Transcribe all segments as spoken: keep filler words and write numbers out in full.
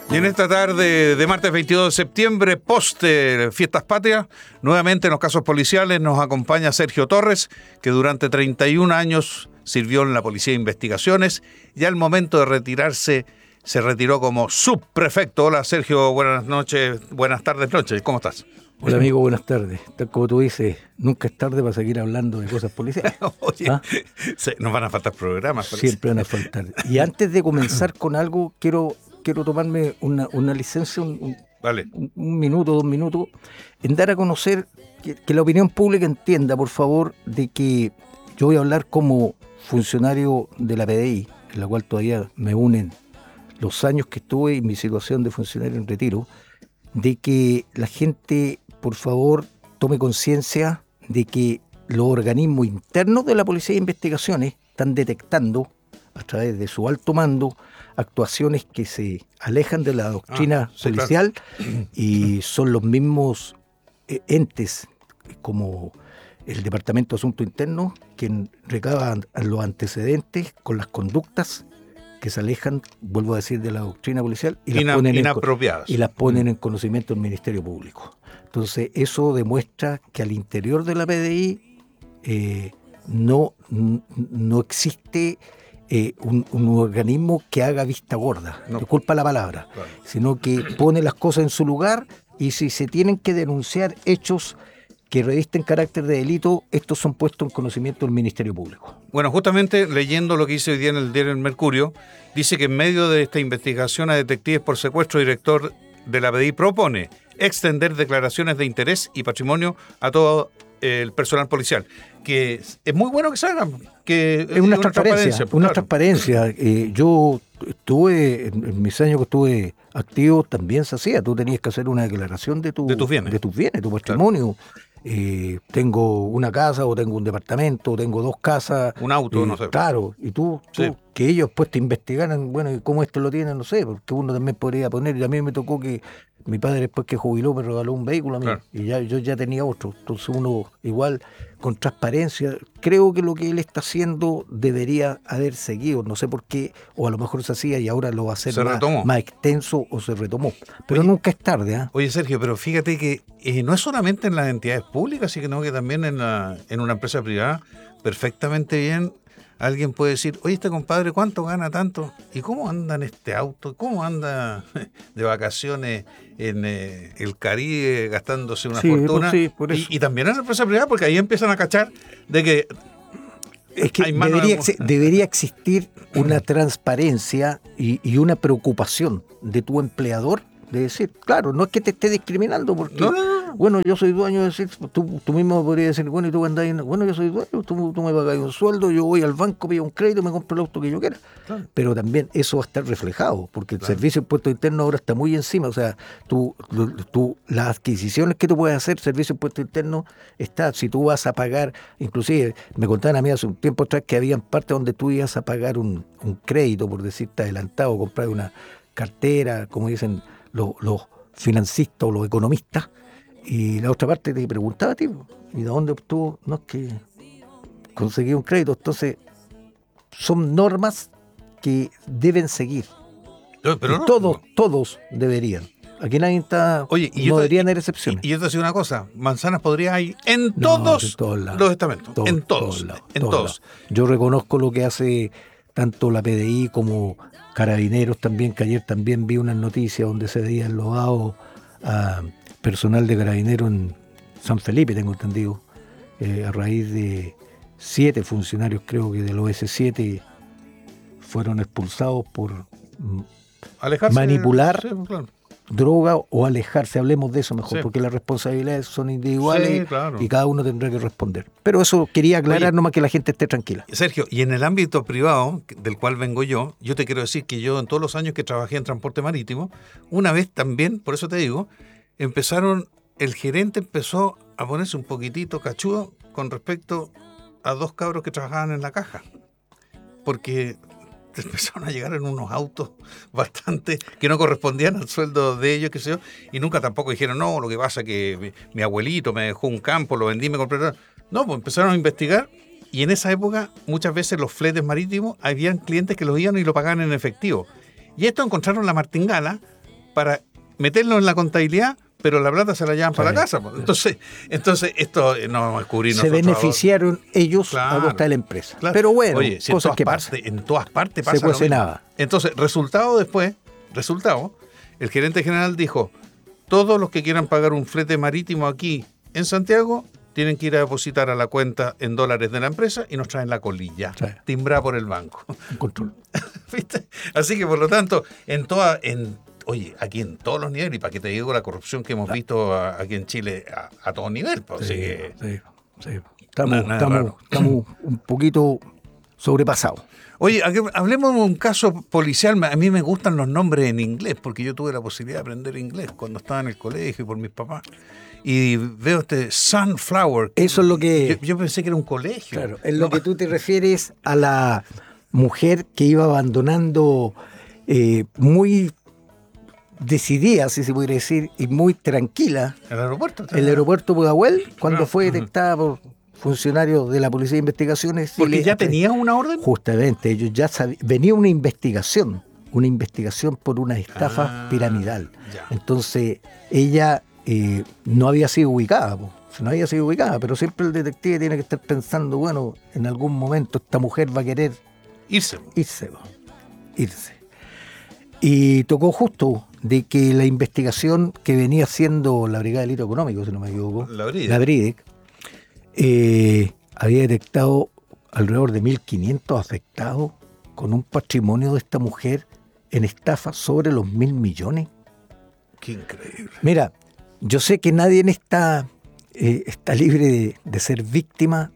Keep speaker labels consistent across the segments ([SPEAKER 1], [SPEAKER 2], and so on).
[SPEAKER 1] Y en esta tarde de martes veintidós de septiembre, post eh, Fiestas Patrias, nuevamente en los casos policiales nos acompaña Sergio Torres, que durante treinta y un años sirvió en la Policía de Investigaciones y al momento de retirarse se retiró como subprefecto. Hola Sergio, buenas noches, buenas tardes, noches, ¿cómo estás?
[SPEAKER 2] Hola amigo, buenas tardes. Tal como tú dices, nunca es tarde para seguir hablando de cosas policiales.
[SPEAKER 1] Oye,
[SPEAKER 2] ¿Ah?
[SPEAKER 1] sí, nos van a faltar programas. Parece.
[SPEAKER 2] Siempre van a faltar. Y antes de comenzar con algo, quiero, quiero tomarme una, una licencia, un, un,
[SPEAKER 1] vale.
[SPEAKER 2] un, un minuto, dos minutos, en dar a conocer que, que la opinión pública entienda, por favor, de que yo voy a hablar como funcionario de la P D I, en la cual todavía me unen los años que estuve y mi situación de funcionario en retiro, de que la gente, por favor, tome conciencia de que los organismos internos de la Policía de Investigaciones están detectando, a través de su alto mando, actuaciones que se alejan de la doctrina ah, policial, sí, claro. Y son los mismos entes, como el Departamento de Asuntos Internos, que recaban los antecedentes con las conductas que se alejan, vuelvo a decir, de la doctrina policial y las
[SPEAKER 1] Ina,
[SPEAKER 2] ponen,
[SPEAKER 1] inapropiadas.
[SPEAKER 2] En, y las ponen en conocimiento del Ministerio Público. Entonces, eso demuestra que al interior de la P D I eh, no, no existe eh, un, un organismo que haga vista gorda, no. Disculpa la palabra, claro. Sino que pone las cosas en su lugar y si se tienen que denunciar hechos que revisten carácter de delito, estos son puestos en conocimiento del Ministerio Público.
[SPEAKER 1] Bueno, justamente leyendo lo que dice hoy día en el diario El Mercurio, dice que en medio de esta investigación a detectives por secuestro, el director de la P D I propone extender declaraciones de interés y patrimonio a todo el personal policial, que es muy bueno que se hagan, que
[SPEAKER 2] es una, una transparencia, transparencia una claro. transparencia. Eh, yo estuve, en, en mis años que estuve activo, también se hacía, tú tenías que hacer una declaración de, tu,
[SPEAKER 1] de tus bienes,
[SPEAKER 2] de tus bienes, tu patrimonio. Claro. Eh, tengo una casa o tengo un departamento o tengo dos casas,
[SPEAKER 1] un auto,
[SPEAKER 2] eh,
[SPEAKER 1] no sé.
[SPEAKER 2] Claro, y tú, tú sí. Que ellos pues te investigaran, bueno, y cómo esto lo tienen, no sé, porque uno también podría poner, y a mí me tocó que mi padre después que jubiló me regaló un vehículo a mí, claro. Y ya, yo ya tenía otro, entonces uno igual con transparencia, creo que lo que él está haciendo debería haber seguido, no sé por qué, o a lo mejor se hacía y ahora lo va a hacer más, más extenso o se retomó, pero oye, nunca es tarde. ¿eh?
[SPEAKER 1] Oye Sergio, pero fíjate que eh, no es solamente en las entidades públicas, sino que también en, la, en una empresa privada, perfectamente bien. Alguien puede decir, oye, este compadre, ¿cuánto gana tanto? ¿Y cómo anda en este auto? ¿Cómo anda de vacaciones en eh, el Caribe gastándose una
[SPEAKER 2] sí,
[SPEAKER 1] fortuna?
[SPEAKER 2] Por sí, por eso.
[SPEAKER 1] Y, y también en la empresa privada, porque ahí empiezan a cachar de que
[SPEAKER 2] es que
[SPEAKER 1] hay
[SPEAKER 2] debería,
[SPEAKER 1] de...
[SPEAKER 2] ex- debería existir una transparencia y, y una preocupación de tu empleador de decir, claro, no es que te esté discriminando, porque,
[SPEAKER 1] no, no, no.
[SPEAKER 2] bueno, yo soy dueño de decir, tú, tú mismo podrías decir, bueno, y tú andás, bueno, yo soy dueño, tú, tú me pagas un sueldo, yo voy al banco, pido un crédito, me compro el auto que yo quiera. Claro. Pero también eso va a estar reflejado, porque el claro. Servicio de Impuestos Internos ahora está muy encima, o sea, tú, tú, las adquisiciones que tú puedes hacer, Servicio de Impuestos Internos, está, si tú vas a pagar, inclusive, me contaban a mí hace un tiempo atrás que habían partes donde tú ibas a pagar un, un crédito, por decirte adelantado, comprar una cartera, como dicen los, los financistas o los economistas, y la otra parte te preguntaba a ti, ¿y de dónde obtuvo? No, es que conseguí un crédito. Entonces, son normas que deben seguir.
[SPEAKER 1] No, pero no,
[SPEAKER 2] todos,
[SPEAKER 1] no.
[SPEAKER 2] todos deberían. Aquí nadie está,
[SPEAKER 1] Oye, y
[SPEAKER 2] no
[SPEAKER 1] esto,
[SPEAKER 2] deberían haber excepciones.
[SPEAKER 1] Y, y yo te decía una cosa, manzanas podría ir en
[SPEAKER 2] no,
[SPEAKER 1] todos
[SPEAKER 2] en todos lados,
[SPEAKER 1] los estamentos,
[SPEAKER 2] todos,
[SPEAKER 1] en todos,
[SPEAKER 2] todos lados,
[SPEAKER 1] en
[SPEAKER 2] todos.
[SPEAKER 1] todos.
[SPEAKER 2] Lados. Yo reconozco lo que hace tanto la P D I como Carabineros también, que ayer también vi unas noticias donde se veía enlodado a personal de Carabineros en San Felipe, tengo entendido, eh, a raíz de siete funcionarios, creo que de los S siete fueron expulsados por
[SPEAKER 1] Alejarse,
[SPEAKER 2] manipular
[SPEAKER 1] sí, claro.
[SPEAKER 2] droga o alejarse, hablemos de eso mejor, sí. Porque las responsabilidades son individuales, sí,
[SPEAKER 1] claro.
[SPEAKER 2] Y cada uno tendrá que responder. Pero eso quería aclarar, nomás que la gente esté tranquila.
[SPEAKER 1] Sergio, y en el ámbito privado, del cual vengo yo, yo te quiero decir que yo en todos los años que trabajé en transporte marítimo, una vez también, por eso te digo, empezaron, el gerente empezó a ponerse un poquitito cachudo con respecto a dos cabros que trabajaban en la caja, porque empezaron a llegar en unos autos bastante que no correspondían al sueldo de ellos, qué sé yo, y nunca tampoco dijeron, no, lo que pasa es que mi, mi abuelito me dejó un campo, lo vendí, me compré... No, pues empezaron a investigar, y en esa época muchas veces los fletes marítimos, habían clientes que los iban y lo pagaban en efectivo. Y esto encontraron la martingala para meterlo en la contabilidad, pero la plata se la llevan para
[SPEAKER 2] Sí,
[SPEAKER 1] la casa. Pues. Entonces, entonces esto no vamos a descubrir
[SPEAKER 2] Se
[SPEAKER 1] nosotros.
[SPEAKER 2] beneficiaron ellos
[SPEAKER 1] Claro,
[SPEAKER 2] a costa de la empresa.
[SPEAKER 1] Claro.
[SPEAKER 2] Pero bueno,
[SPEAKER 1] Oye, si
[SPEAKER 2] cosas
[SPEAKER 1] en
[SPEAKER 2] que
[SPEAKER 1] todas
[SPEAKER 2] pasan.
[SPEAKER 1] partes, en todas partes
[SPEAKER 2] Se
[SPEAKER 1] pasa lo
[SPEAKER 2] cuece
[SPEAKER 1] mismo.
[SPEAKER 2] nada.
[SPEAKER 1] Entonces, resultado después, resultado, el gerente general dijo, todos los que quieran pagar un flete marítimo aquí en Santiago tienen que ir a depositar a la cuenta en dólares de la empresa y nos traen la colilla,
[SPEAKER 2] Sí.
[SPEAKER 1] timbrada por el banco.
[SPEAKER 2] Un control.
[SPEAKER 1] ¿Viste? Así que, por lo tanto, en toda, en, oye, aquí en todos los niveles, y para que te digo la corrupción que hemos visto a- aquí en Chile a, a todo nivel, pues, así
[SPEAKER 2] Sí,
[SPEAKER 1] que,
[SPEAKER 2] sí, sí. Estamos,
[SPEAKER 1] Nada- nada
[SPEAKER 2] estamos,
[SPEAKER 1] raro.
[SPEAKER 2] estamos un poquito sobrepasados.
[SPEAKER 1] Oye, aquí hablemos de un caso policial. A mí me gustan los nombres en inglés, porque yo tuve la posibilidad de aprender inglés cuando estaba en el colegio por mis papás. Y veo este Sunflower.
[SPEAKER 2] Eso es lo que...
[SPEAKER 1] Yo, yo pensé que era un colegio.
[SPEAKER 2] Claro, en lo
[SPEAKER 1] No.
[SPEAKER 2] que tú te refieres a la mujer que iba abandonando eh, muy decidida, si se pudiera decir, y muy tranquila
[SPEAKER 1] El aeropuerto.
[SPEAKER 2] el aeropuerto Pudahuel cuando
[SPEAKER 1] Ah,
[SPEAKER 2] fue
[SPEAKER 1] ujú.
[SPEAKER 2] detectada por funcionarios de la Policía de Investigaciones.
[SPEAKER 1] Porque
[SPEAKER 2] Chile,
[SPEAKER 1] ya
[SPEAKER 2] hasta-
[SPEAKER 1] tenía una orden.
[SPEAKER 2] Justamente, ellos ya sabían, venía una investigación, una investigación por una estafa
[SPEAKER 1] Ah,
[SPEAKER 2] piramidal.
[SPEAKER 1] ya.
[SPEAKER 2] Entonces, ella eh, no había sido ubicada, po, no había sido ubicada, pero siempre el detective tiene que estar pensando, bueno, en algún momento esta mujer va a querer
[SPEAKER 1] Irse.
[SPEAKER 2] irse, po, irse. Y tocó justo de que la investigación que venía haciendo la Brigada de Delito Económico, si no me equivoco,
[SPEAKER 1] La Bride.
[SPEAKER 2] la BRIDEC, eh, había detectado alrededor de mil quinientos afectados con un patrimonio de esta mujer en estafa sobre los mil millones.
[SPEAKER 1] Qué increíble.
[SPEAKER 2] Mira, yo sé que nadie en esta, eh, está libre de, de ser víctima,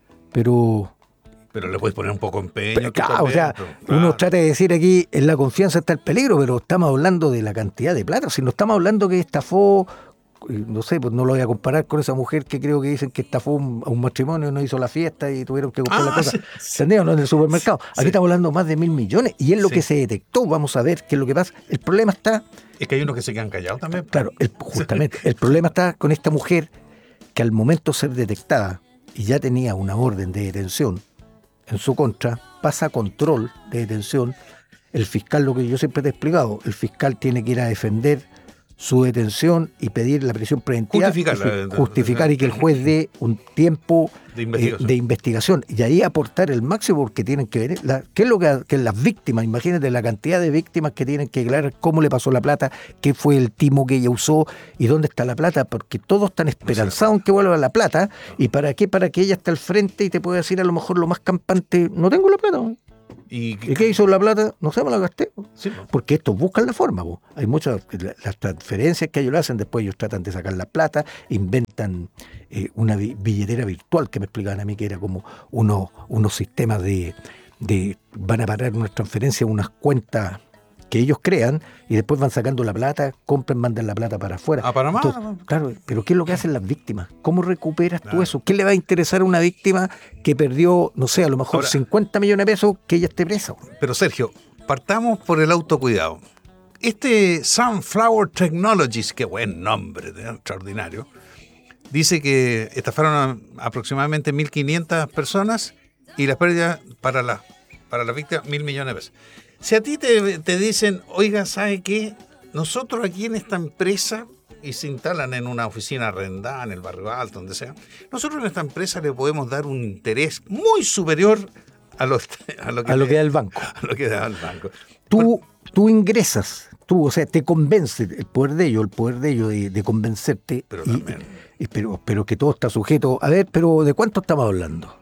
[SPEAKER 2] pero,
[SPEAKER 1] Pero le puedes poner un poco de empeño.
[SPEAKER 2] pero
[SPEAKER 1] tú
[SPEAKER 2] claro, o
[SPEAKER 1] también,
[SPEAKER 2] sea,
[SPEAKER 1] pero,
[SPEAKER 2] uno
[SPEAKER 1] claro.
[SPEAKER 2] trata de decir aquí, en la confianza está el peligro, pero estamos hablando de la cantidad de plata. Si no estamos hablando que estafó, eh, no sé, pues no lo voy a comparar con esa mujer que creo que dicen que estafó un, a un matrimonio, no hizo la fiesta y tuvieron que comprar
[SPEAKER 1] Ah,
[SPEAKER 2] la cosa.
[SPEAKER 1] sí, sí.
[SPEAKER 2] ¿Entendés? No en el supermercado. Aquí
[SPEAKER 1] Sí.
[SPEAKER 2] estamos hablando más de mil millones y es lo
[SPEAKER 1] Sí.
[SPEAKER 2] que se detectó. Vamos a ver qué es lo que pasa. El problema está...
[SPEAKER 1] Es que hay unos que se quedan callados también.
[SPEAKER 2] Claro, el- justamente. El problema está con esta mujer que al momento de ser detectada y ya tenía una orden de detención en su contra, pasa a control de detención. El fiscal, lo que yo siempre te he explicado, el fiscal tiene que ir a defender su detención y pedir la prisión preventiva.
[SPEAKER 1] Justificarla.
[SPEAKER 2] y su- justificar y que el juez dé un tiempo
[SPEAKER 1] De
[SPEAKER 2] eh,
[SPEAKER 1] investigación.
[SPEAKER 2] de investigación y ahí aportar el máximo porque tienen que ver la, qué es lo que, que las víctimas, imagínate la cantidad de víctimas que tienen que aclarar cómo le pasó la plata, qué fue el timo que ella usó y dónde está la plata, porque todos están esperanzados en que vuelva la plata. ¿Y para qué? Para que ella esté al frente y te pueda decir a lo mejor lo más campante, no tengo la plata.
[SPEAKER 1] ¿Y
[SPEAKER 2] ¿Y qué hizo la plata? No sé, me la gasté.
[SPEAKER 1] Sí, po.
[SPEAKER 2] Porque estos buscan la forma. Po. Hay muchas, la- las transferencias que ellos le hacen, después ellos tratan de sacar la plata, inventan eh, una bi- billetera virtual que me explicaban a mí que era como unos, unos sistemas de, de, van a parar unas transferencias, unas cuentas que ellos crean y después van sacando la plata, compran, mandan la plata para afuera.
[SPEAKER 1] ¿A Panamá?
[SPEAKER 2] Entonces, claro, pero ¿qué es lo que hacen las víctimas? ¿Cómo recuperas tú
[SPEAKER 1] Claro.
[SPEAKER 2] eso? ¿Qué le va a interesar a una víctima que perdió, no sé, a lo mejor
[SPEAKER 1] Ahora-
[SPEAKER 2] cincuenta millones de pesos que ella esté presa?
[SPEAKER 1] Pero Sergio, partamos por el autocuidado. Este Sunflower Technologies, qué buen nombre, de- extraordinario, dice que estafaron a aproximadamente mil quinientas personas y las pérdidas para la, para la víctima, mil millones de pesos. Si a ti te, te dicen, oiga, ¿sabe qué? Nosotros aquí en esta empresa, y se instalan en una oficina arrendada en el barrio alto, donde sea, nosotros en esta empresa le podemos dar un interés muy superior a lo, a lo que,
[SPEAKER 2] A lo
[SPEAKER 1] le-
[SPEAKER 2] que da el banco.
[SPEAKER 1] a lo que da el banco.
[SPEAKER 2] Tú, tú ingresas, tú, o sea, te convence el poder de ellos, el poder de ellos de, de convencerte.
[SPEAKER 1] Pero
[SPEAKER 2] y-
[SPEAKER 1] también-
[SPEAKER 2] y- pero, pero que todo está sujeto. A ver, pero ¿de cuánto estamos hablando?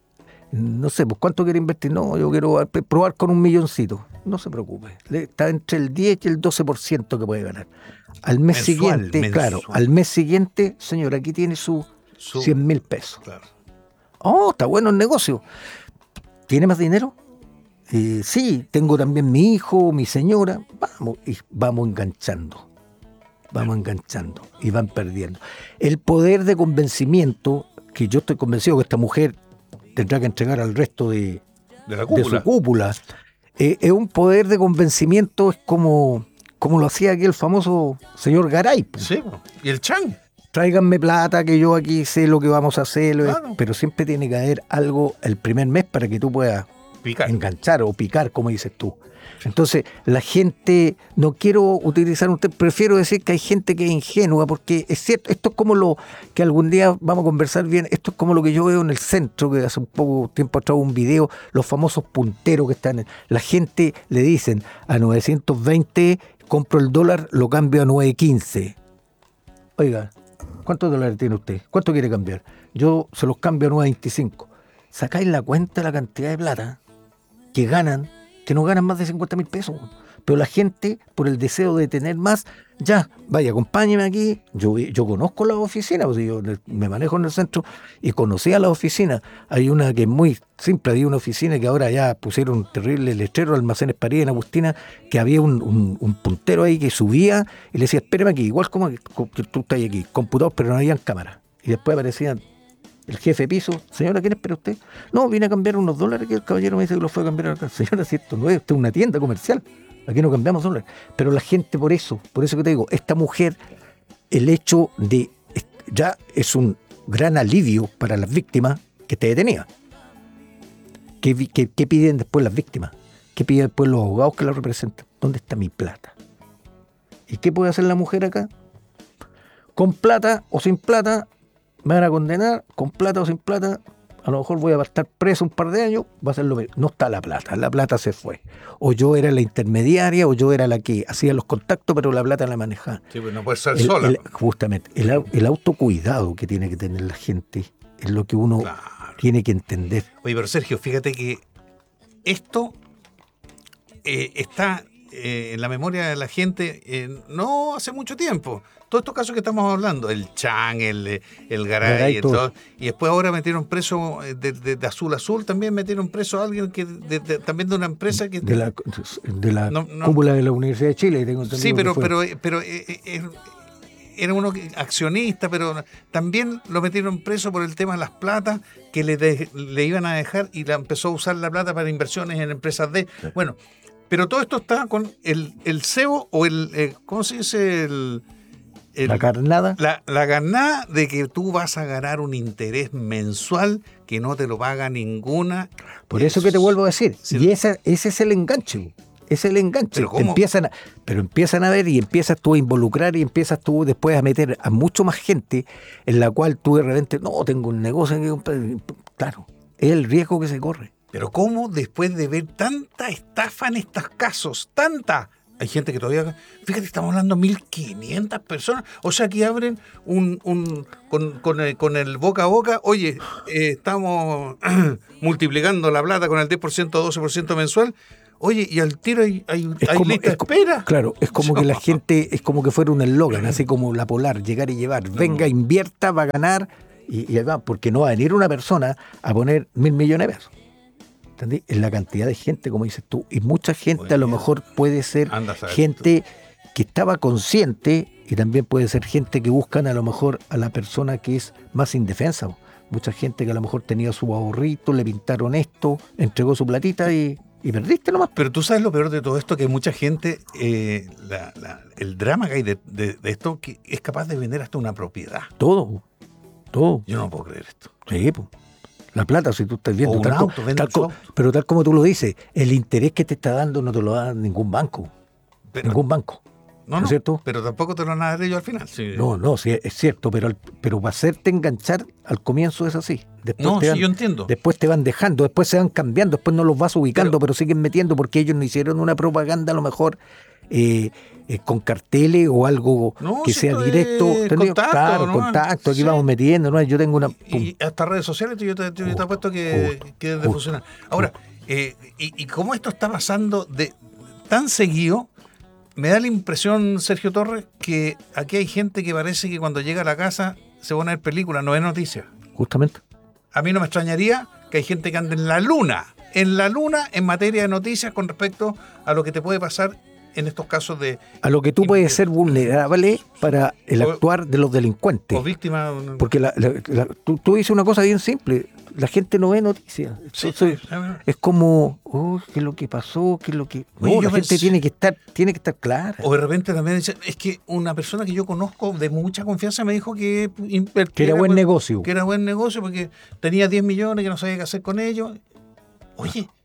[SPEAKER 2] No sé, pues ¿cuánto quiere invertir? No, yo quiero a- probar con un milloncito. No se preocupe. Le- Está entre el diez y el doce por ciento que puede ganar. Al mes
[SPEAKER 1] Mensual,
[SPEAKER 2] siguiente,
[SPEAKER 1] mensual.
[SPEAKER 2] claro, al mes siguiente, señor, aquí tiene su,
[SPEAKER 1] Su-
[SPEAKER 2] cien mil pesos.
[SPEAKER 1] Claro.
[SPEAKER 2] Oh, está bueno el negocio. ¿Tiene más dinero? Eh, sí, tengo también mi hijo, mi señora. Vamos, y vamos enganchando. Vamos enganchando y van perdiendo. El poder de convencimiento, que yo estoy convencido que esta mujer tendrá que entregar al resto de,
[SPEAKER 1] De la
[SPEAKER 2] de
[SPEAKER 1] cúpula.
[SPEAKER 2] su cúpula, eh, es un poder de convencimiento, es como, como lo hacía aquí el famoso señor Garay. pues.
[SPEAKER 1] Sí, po. Y el Chan.
[SPEAKER 2] Tráiganme plata, que yo aquí sé lo que vamos a hacer, lo-
[SPEAKER 1] Claro.
[SPEAKER 2] pero siempre tiene que haber algo el primer mes para que tú puedas
[SPEAKER 1] Picar.
[SPEAKER 2] enganchar o picar, como dices tú. Entonces, la gente, no quiero utilizar un término, prefiero decir que hay gente que es ingenua, porque es cierto, esto es como lo que algún día vamos a conversar bien, esto es como lo que yo veo en el centro, que hace un poco tiempo atrás hubo un video, los famosos punteros que están, en, la gente le dicen a novecientos veinte, compro el dólar, lo cambio a novecientos quince. Oiga, ¿cuántos dólares tiene usted? ¿Cuánto quiere cambiar? Yo se los cambio a novecientos veinticinco. Sacáis la cuenta de la cantidad de plata que ganan, que no ganan más de cincuenta mil pesos. Pero la gente, por el deseo de tener más, ya, vaya, acompáñeme aquí. Yo, yo conozco las oficinas, pues yo me manejo en el centro y conocía las oficinas. Hay una que es muy simple, hay una oficina que ahora ya pusieron un terrible letrero, Almacenes París en Agustina, que había un, un, un puntero ahí que subía y le decía, espérame aquí, igual como que, que tú estás aquí, computador, pero no habían cámaras. Y después aparecían el jefe de piso, señora, ¿quién espera usted? No, vine a cambiar unos dólares que el caballero me dice que los fue a cambiar acá. Señora, si esto no es, esto es una tienda comercial, aquí no cambiamos dólares. Pero la gente por eso, por eso que te digo, esta mujer, el hecho de, ya es un gran alivio para las víctimas que esté detenida. ¿Qué, qué, qué piden después las víctimas? ¿Qué piden después los abogados que la representan? ¿Dónde está mi plata? ¿Y qué puede hacer la mujer acá? Con plata o sin plata, me van a condenar, con plata o sin plata, a lo mejor voy a estar preso un par de años, va a ser lo mismo. No está la plata, la plata se fue. O yo era la intermediaria, o yo era la que hacía los contactos, pero la plata la manejaba.
[SPEAKER 1] Sí, pues no puede ser
[SPEAKER 2] el,
[SPEAKER 1] sola.
[SPEAKER 2] El, justamente, el, el autocuidado que tiene que tener la gente es lo que uno claro. tiene que entender.
[SPEAKER 1] Oye, pero Sergio, fíjate que esto eh, está eh, en la memoria de la gente eh, no hace mucho tiempo. Todos estos casos que estamos hablando, el Chan, el, el Garay, Garay todo. Todo, y después ahora metieron preso de, de, de Azul Azul, también metieron preso a alguien que de, de, también de una empresa que...
[SPEAKER 2] De la, de la no, no, cúpula de la Universidad de Chile. Tengo
[SPEAKER 1] sí, pero, pero, pero eh, eh, era uno accionista, pero también lo metieron preso por el tema de las platas que le, de, le iban a dejar y la empezó a usar la plata para inversiones en empresas de... Sí. Bueno, pero todo esto está con el, el cebo o el... Eh, ¿cómo se dice? El... El,
[SPEAKER 2] la carnada.
[SPEAKER 1] La, la carnada de que tú vas a ganar un interés mensual que no te lo paga ninguna.
[SPEAKER 2] Por eso, eso que te vuelvo a decir. Sí. Y ese, ese es el enganche. Ese es el enganche.
[SPEAKER 1] Pero,
[SPEAKER 2] empiezan a, pero empiezan a ver y empiezas tú a involucrar y empiezas tú después a meter a mucho más gente en la cual tú de repente, no, tengo un negocio que comprar. Claro, es el riesgo que se corre.
[SPEAKER 1] Pero ¿cómo después de ver tanta estafa en estos casos, tanta... Hay gente que todavía... Fíjate, estamos hablando de mil quinientas personas. O sea, aquí abren un... un con, con, el, con el boca a boca. Oye, eh, estamos multiplicando la plata con el diez por ciento, doce por ciento mensual. Oye, y al tiro hay, hay, hay
[SPEAKER 2] como,
[SPEAKER 1] lista de espera.
[SPEAKER 2] Claro, es como que la gente... Es como que fuera un eslogan, así como la Polar, llegar y llevar. Venga, invierta, va a ganar. Y, y ahí va, porque no va a venir una persona a poner mil millones de pesos. ¿Entendí? En la cantidad de gente, como dices tú, y mucha gente bueno, a lo mejor puede ser gente tú. que estaba consciente y también puede ser gente que buscan a lo mejor a la persona que es más indefensa. Mucha gente que a lo mejor tenía su ahorrito, le pintaron esto, entregó su platita y, y perdiste nomás.
[SPEAKER 1] Pero tú sabes lo peor de todo esto, que mucha gente, eh, la, la, el drama que hay de, de, de esto, que es capaz de vender hasta una propiedad.
[SPEAKER 2] Todo, todo.
[SPEAKER 1] Yo no puedo creer esto.
[SPEAKER 2] Sí, pues. La plata, si tú estás viendo,
[SPEAKER 1] o
[SPEAKER 2] tal
[SPEAKER 1] un auto,
[SPEAKER 2] co, tal co, pero tal como tú lo dices, el interés que te está dando no te lo da ningún banco. Pero, ningún banco.
[SPEAKER 1] No,
[SPEAKER 2] ¿no,
[SPEAKER 1] no
[SPEAKER 2] es cierto?
[SPEAKER 1] Pero tampoco te lo van a dar ellos al final. Sí.
[SPEAKER 2] No, no, sí, es cierto, pero, pero para hacerte enganchar al comienzo es así. Después
[SPEAKER 1] no,
[SPEAKER 2] te
[SPEAKER 1] sí,
[SPEAKER 2] van,
[SPEAKER 1] yo entiendo.
[SPEAKER 2] Después te van dejando, después se van cambiando, después no los vas ubicando, pero, pero siguen metiendo porque ellos no hicieron una propaganda a lo mejor eh, eh, con carteles o algo
[SPEAKER 1] no,
[SPEAKER 2] que
[SPEAKER 1] si
[SPEAKER 2] sea directo.
[SPEAKER 1] Contacto,
[SPEAKER 2] claro,
[SPEAKER 1] ¿no?
[SPEAKER 2] contacto, aquí
[SPEAKER 1] sí.
[SPEAKER 2] vamos metiendo, ¿no? Yo tengo una...
[SPEAKER 1] Y hasta redes sociales yo te, yo te apuesto que,
[SPEAKER 2] justo,
[SPEAKER 1] que debe
[SPEAKER 2] justo,
[SPEAKER 1] funcionar. Ahora, eh, y, y como esto está pasando de tan seguido, me da la impresión, Sergio Torres, que aquí hay gente que parece que cuando llega a la casa se pone a ver películas, no ve noticias.
[SPEAKER 2] Justamente.
[SPEAKER 1] A mí no me extrañaría que hay gente que ande en la luna, en la luna en materia de noticias con respecto a lo que te puede pasar en estos casos de...
[SPEAKER 2] A lo que tú puedes ser vulnerable para el
[SPEAKER 1] o,
[SPEAKER 2] actuar de los delincuentes.
[SPEAKER 1] O víctima...
[SPEAKER 2] Porque la, la, la, tú, tú dices una cosa bien simple, la gente no ve noticias.
[SPEAKER 1] Sí,
[SPEAKER 2] Entonces,
[SPEAKER 1] sí,
[SPEAKER 2] es como, oh, ¿qué es lo que pasó? ¿Qué es lo que...? No,
[SPEAKER 1] Oye,
[SPEAKER 2] la gente
[SPEAKER 1] pensé,
[SPEAKER 2] tiene que estar tiene que estar clara.
[SPEAKER 1] O de repente también dicen, es que una persona que yo conozco de mucha confianza me dijo que...
[SPEAKER 2] Que era buen negocio.
[SPEAKER 1] Que era buen negocio porque tenía diez millones, que no sabía qué hacer con ellos. Oye...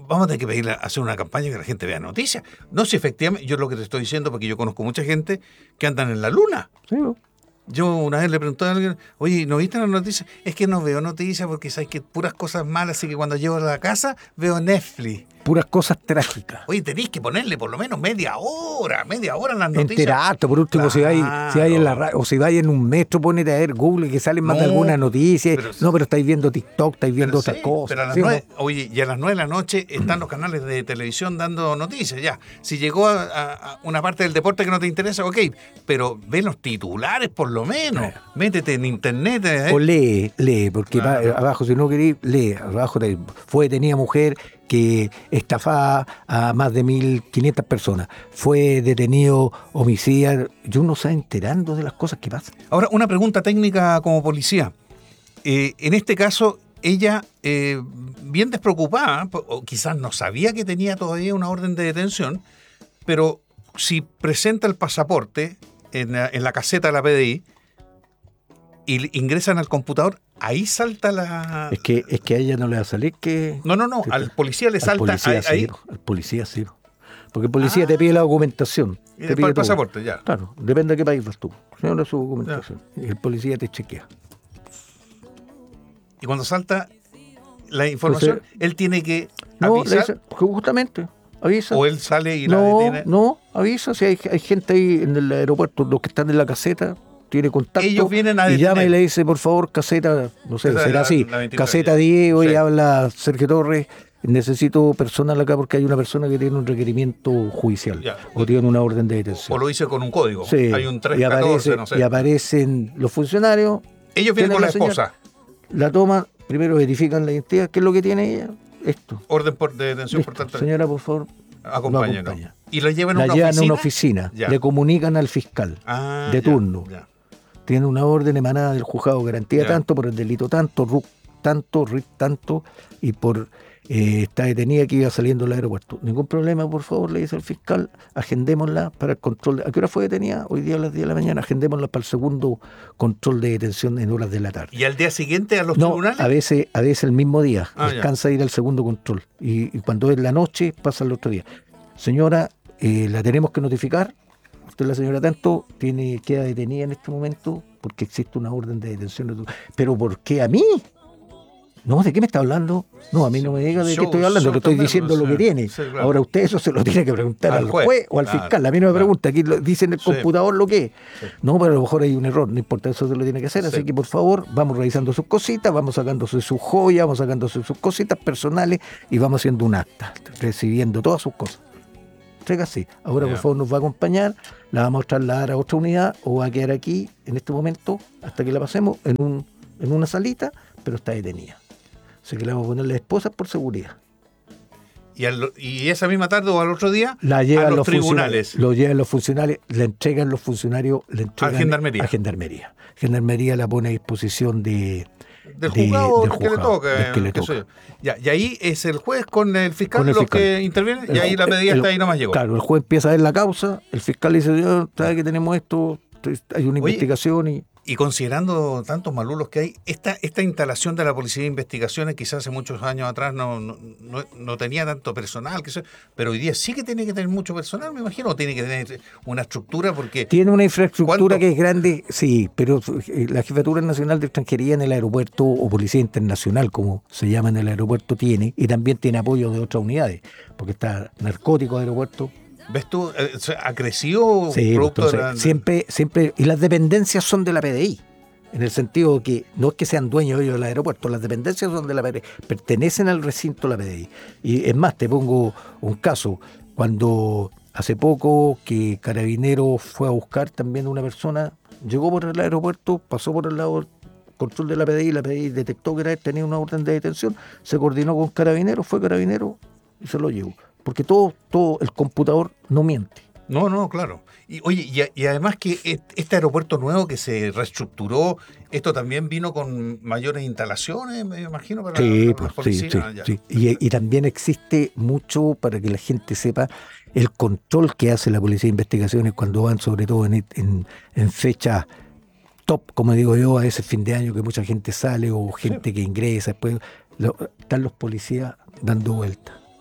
[SPEAKER 1] vamos a tener que pedirle hacer una campaña que la gente vea noticias. No sé, efectivamente, yo lo que te estoy diciendo, porque yo conozco mucha gente que andan en la luna.
[SPEAKER 2] Sí, ¿no?
[SPEAKER 1] Yo una vez le pregunté a alguien, oye, ¿no viste las noticias? Es que no veo noticias porque sabes que puras cosas malas, así que cuando llego a la casa veo Netflix.
[SPEAKER 2] Puras cosas trágicas.
[SPEAKER 1] Oye, tenéis que ponerle por lo menos media hora, media hora en las noticias.
[SPEAKER 2] Enterarte, por último,
[SPEAKER 1] claro.
[SPEAKER 2] si vais si hay en la radio, o si vais en un metro, ponete a ver Google, que salen más
[SPEAKER 1] no,
[SPEAKER 2] de alguna noticia.
[SPEAKER 1] Pero,
[SPEAKER 2] no, pero estáis viendo TikTok, estáis viendo otras
[SPEAKER 1] sí,
[SPEAKER 2] cosas.
[SPEAKER 1] Pero a las
[SPEAKER 2] ¿sí,
[SPEAKER 1] nueve,
[SPEAKER 2] no?
[SPEAKER 1] Oye, y a las nueve de la noche están los canales de televisión dando noticias, ya. Si llegó a, a, a una parte del deporte que no te interesa, ok, pero ve los titulares por lo menos. Eh. Métete en internet. Eh.
[SPEAKER 2] O lee, lee, porque claro. va, abajo, si no queréis, lee. Abajo te, fue detenida mujer que estafaba a más de mil quinientas personas. Fue detenido homicida. Yo no está enterando de las cosas que pasan.
[SPEAKER 1] Ahora, una pregunta técnica como policía. Eh, en este caso, ella, eh, bien despreocupada, o quizás no sabía que tenía todavía una orden de detención, pero si presenta el pasaporte en la, en la caseta de la P D I y ingresan al computador, ahí salta la...
[SPEAKER 2] Es que, es que a ella no le va a salir que...
[SPEAKER 1] No, no, no,
[SPEAKER 2] que,
[SPEAKER 1] al policía le
[SPEAKER 2] al
[SPEAKER 1] salta...
[SPEAKER 2] Policía
[SPEAKER 1] ahí, ahí.
[SPEAKER 2] Sí, al policía sí. Porque el policía ah, te pide la documentación.
[SPEAKER 1] Y después el pasaporte, ya.
[SPEAKER 2] Claro, depende de qué país vas tú. Señora, su documentación. Ya. Y el policía te chequea.
[SPEAKER 1] Y cuando salta la información, Entonces, él tiene que
[SPEAKER 2] no,
[SPEAKER 1] avisar...
[SPEAKER 2] Dice, justamente, avisa.
[SPEAKER 1] O él sale y
[SPEAKER 2] no,
[SPEAKER 1] la detiene...
[SPEAKER 2] No, avisa. Si hay, hay gente ahí en el aeropuerto, los que están en la caseta... tiene contacto.
[SPEAKER 1] Ellos vienen a
[SPEAKER 2] y llama y le dice, por favor, caseta, no sé, será la, así, la caseta diez, hoy sí. Habla Sergio Torres, necesito personal acá porque hay una persona que tiene un requerimiento judicial ya. O tiene una orden de detención.
[SPEAKER 1] O lo dice con un código,
[SPEAKER 2] sí.
[SPEAKER 1] Hay un tres
[SPEAKER 2] y,
[SPEAKER 1] catorce,
[SPEAKER 2] aparece,
[SPEAKER 1] no sé.
[SPEAKER 2] Y aparecen los funcionarios.
[SPEAKER 1] Ellos vienen con la, la esposa.
[SPEAKER 2] La toman, primero verifican la identidad, ¿qué es lo que tiene ella? Esto.
[SPEAKER 1] Orden por, de detención
[SPEAKER 2] Listo.
[SPEAKER 1] por tanto.
[SPEAKER 2] Señora, por favor.
[SPEAKER 1] Acompáñenos. Y la llevan
[SPEAKER 2] la
[SPEAKER 1] a una
[SPEAKER 2] llevan
[SPEAKER 1] oficina.
[SPEAKER 2] a una oficina. Ya. Le comunican al fiscal
[SPEAKER 1] ah,
[SPEAKER 2] de
[SPEAKER 1] ya,
[SPEAKER 2] turno.
[SPEAKER 1] Ya.
[SPEAKER 2] Tiene una orden emanada del juzgado, garantía
[SPEAKER 1] ya.
[SPEAKER 2] tanto por el delito tanto, R U C tanto, R I C tanto, y por eh, esta detenida que iba saliendo del aeropuerto. Ningún problema, por favor, le dice el fiscal, agendémosla para el control. De, ¿A qué hora fue detenida? Hoy día a las diez de la mañana, agendémosla para el segundo control de detención en horas de la tarde.
[SPEAKER 1] ¿Y al día siguiente a los
[SPEAKER 2] no,
[SPEAKER 1] tribunales?
[SPEAKER 2] a veces, a veces el mismo día,
[SPEAKER 1] ah,
[SPEAKER 2] descansa ya. Ir al segundo control. Y, y cuando es la noche, pasa el otro día. Señora, eh, la tenemos que notificar. Usted, la señora tanto, tiene, queda detenida en este momento porque existe una orden de detención. ¿Pero por qué a mí? No, ¿de qué me está hablando? No, a mí no me diga de yo, qué estoy hablando, que estoy diciendo lo que tiene. Sí, claro. Ahora usted eso se lo tiene que preguntar al, al juez, juez o al claro, fiscal. A mí no me claro. pregunta, aquí lo, dice en el sí. computador lo que es. Sí. No, pero a lo mejor hay un error, no importa, eso se lo tiene que hacer. Sí. Así que por favor, vamos revisando sus cositas, vamos sacándose sus joyas, vamos sacándose sus cositas personales y vamos haciendo un acta, recibiendo todas sus cosas. Entrega así. Ahora yeah. por favor nos va a acompañar, la vamos a trasladar a otra unidad o va a quedar aquí en este momento hasta que la pasemos en, un, en una salita, pero está detenida. Así que le vamos a poner la esposa por seguridad.
[SPEAKER 1] Y, al, y esa misma tarde o al otro día
[SPEAKER 2] la llevan
[SPEAKER 1] a los,
[SPEAKER 2] los
[SPEAKER 1] tribunales.
[SPEAKER 2] Lo llevan los funcionarios, la entregan los funcionarios, la entregan
[SPEAKER 1] a Gendarmería.
[SPEAKER 2] A Gendarmería. Gendarmería la pone a disposición de...
[SPEAKER 1] Del juzgado,
[SPEAKER 2] de,
[SPEAKER 1] del que le toque.
[SPEAKER 2] Que le toque.
[SPEAKER 1] Ya, y ahí es el juez con el fiscal, con el
[SPEAKER 2] los
[SPEAKER 1] fiscal. Que intervienen, el, y ahí la medida está ahí nomás llegó.
[SPEAKER 2] Claro, el juez empieza a ver la causa, el fiscal dice, Dios, ¿sabe que tenemos esto? Hay una Oye, investigación y...
[SPEAKER 1] Y considerando tantos malulos que hay, esta, esta instalación de la Policía de Investigaciones, quizás hace muchos años atrás no, no, no, no tenía tanto personal, que sea, pero hoy día sí que tiene que tener mucho personal, me imagino, o tiene que tener una estructura porque...
[SPEAKER 2] Tiene una infraestructura ¿cuánto? Que es grande, sí, pero la Jefatura Nacional de Extranjería en el aeropuerto, o Policía Internacional, como se llama en el aeropuerto, tiene, y también tiene apoyo de otras unidades, porque está narcótico aeropuerto.
[SPEAKER 1] ¿Ves tú? ¿Ha crecido?
[SPEAKER 2] Sí,
[SPEAKER 1] producto
[SPEAKER 2] entonces,
[SPEAKER 1] de la...
[SPEAKER 2] siempre, siempre, y las dependencias son de la P D I, en el sentido de que no es que sean dueños ellos del aeropuerto, las dependencias son de la P D I, pertenecen al recinto de la P D I. Y es más, te pongo un caso, cuando hace poco que Carabineros fue a buscar también a una persona, llegó por el aeropuerto, pasó por el lado del control de la P D I, la P D I detectó que era, tenía una orden de detención, se coordinó con Carabineros, fue Carabineros y se lo llevó. Porque todo, todo el computador no miente.
[SPEAKER 1] No, no, claro. Y oye, y, y además que este aeropuerto nuevo que se reestructuró, esto también vino con mayores instalaciones, me imagino, para
[SPEAKER 2] sí,
[SPEAKER 1] la,
[SPEAKER 2] pues,
[SPEAKER 1] policía.
[SPEAKER 2] Sí, sí, sí. Y, y también existe mucho, para que la gente sepa, el control que hace la Policía de Investigaciones cuando van, sobre todo en, en, en fechas top, como digo yo, a ese fin de año que mucha gente sale o gente sí. que ingresa, después lo, están los policías dando vueltas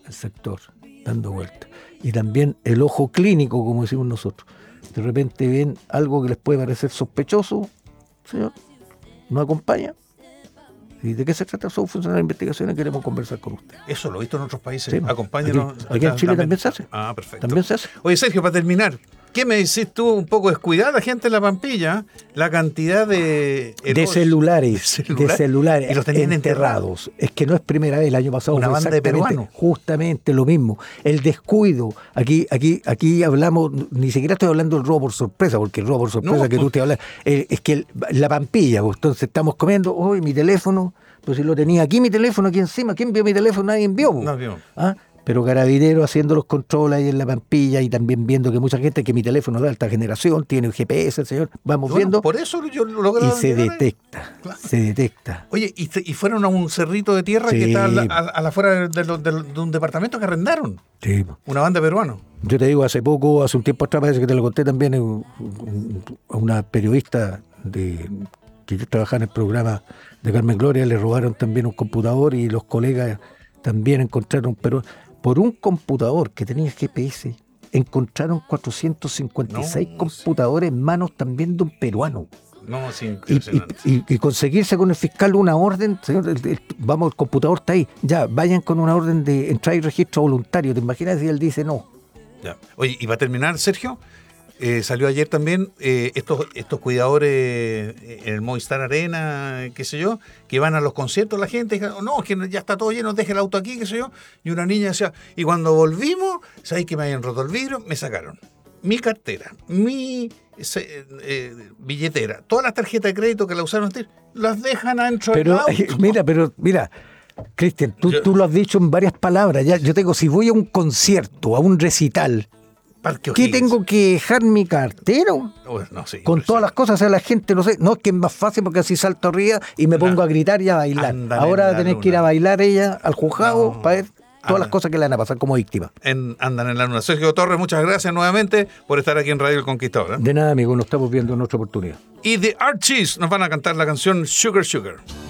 [SPEAKER 2] el sector, dando vueltas. Y también el ojo clínico, como decimos nosotros. De repente ven algo que les puede parecer sospechoso, señor, nos acompaña. ¿Y de qué se trata? Somos funcionarios de investigación y queremos conversar con usted.
[SPEAKER 1] Eso lo he visto en otros países.
[SPEAKER 2] Sí,
[SPEAKER 1] Acompáñenos.
[SPEAKER 2] Aquí, aquí en Chile también, también se hace.
[SPEAKER 1] Ah, perfecto.
[SPEAKER 2] También se hace.
[SPEAKER 1] Oye, Sergio, para terminar, ¿qué me decís tú un poco descuidada la gente en la Pampilla? La cantidad de...
[SPEAKER 2] De celulares, de, celular, de celulares
[SPEAKER 1] y los tenían
[SPEAKER 2] enterrados.
[SPEAKER 1] enterrados.
[SPEAKER 2] Es que no es primera vez, el año pasado
[SPEAKER 1] una
[SPEAKER 2] fue
[SPEAKER 1] banda de peruanos.
[SPEAKER 2] Justamente lo mismo. El descuido. Aquí aquí aquí hablamos, ni siquiera estoy hablando del robo por sorpresa, porque el robo por sorpresa no, que pues, tú te hablas, eh, es que el, la Pampilla, pues, entonces estamos comiendo, hoy mi teléfono, pues si lo tenía aquí mi teléfono, aquí encima, ¿quién vio mi teléfono? Nadie envió.
[SPEAKER 1] No vio.
[SPEAKER 2] ¿Ah? Pero Carabineros haciendo los controles ahí en la Pampilla y también viendo que mucha gente, que mi teléfono de alta generación tiene un G P S, el señor, vamos
[SPEAKER 1] bueno,
[SPEAKER 2] viendo.
[SPEAKER 1] Por eso yo lo logré.
[SPEAKER 2] Y se detecta, claro. se detecta.
[SPEAKER 1] Oye, y, y fueron a un cerrito de tierra sí. que está a la, a, a la afuera de, de, de, de un departamento que arrendaron.
[SPEAKER 2] Sí.
[SPEAKER 1] Una banda de peruanos.
[SPEAKER 2] Yo te digo, hace poco, hace un tiempo atrás, parece que te lo conté también a una periodista de que yo trabajaba en el programa de Carmen Gloria, le robaron también un computador y los colegas también encontraron, pero por un computador que tenía G P S, encontraron cuatrocientos cincuenta y seis no, computadores en manos también de un peruano.
[SPEAKER 1] No, sí,
[SPEAKER 2] y, y, y, y conseguirse con el fiscal una orden, señor, el, el, vamos, el computador está ahí, ya, vayan con una orden de entrar y registro voluntario. ¿Te imaginas si él dice no?
[SPEAKER 1] Ya. Oye, y va a terminar, Sergio, eh, salió ayer también eh, estos estos cuidadores eh, en el Movistar Arena, qué sé yo, que van a los conciertos, la gente dice, no, es que ya está todo lleno, deje el auto aquí, qué sé yo, y una niña decía, y cuando volvimos, ¿sabéis que me habían roto el vidrio? Me sacaron mi cartera, mi eh, eh, billetera, todas las tarjetas de crédito que la usaron, las dejan adentro
[SPEAKER 2] del
[SPEAKER 1] auto.
[SPEAKER 2] Eh, mira, pero mira, Cristian, tú, tú lo has dicho en varias palabras, ya yo tengo, si voy a un concierto, a un recital, ¿qué tengo que dejar mi cartera?
[SPEAKER 1] Bueno, no, sí,
[SPEAKER 2] con todas sí. las cosas, o sea, la gente, no sé, no es que es más fácil porque así salto arriba y me pongo no. a gritar y a bailar. Ahora tenés que ir a bailar ella al juzgado no. para ver todas Andan. las cosas que le van a pasar como víctima.
[SPEAKER 1] En, andan en la luna. Sergio Torres, muchas gracias nuevamente por estar aquí en Radio El Conquistador. ¿eh?
[SPEAKER 2] De nada, amigo, nos estamos viendo en otra oportunidad.
[SPEAKER 1] Y The Archies nos van a cantar la canción Sugar Sugar.